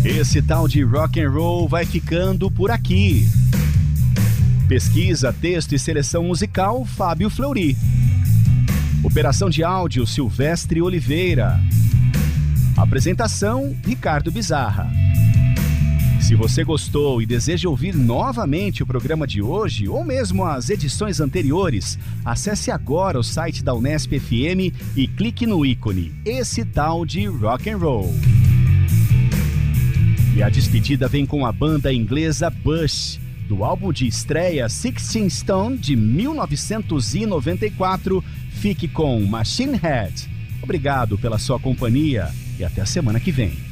Esse tal de rock and roll vai ficando por aqui. Pesquisa, texto e seleção musical, Fábio Fleury. Operação de áudio, Silvestre Oliveira. Apresentação, Ricardo Bizarra. Se você gostou e deseja ouvir novamente o programa de hoje, ou mesmo as edições anteriores, acesse agora o site da Unesp FM e clique no ícone Esse Tal de Rock and Roll. E a despedida vem com a banda inglesa Bush, do álbum de estreia Sixteen Stone, de 1994, fique com Machine Head. Obrigado pela sua companhia e até a semana que vem.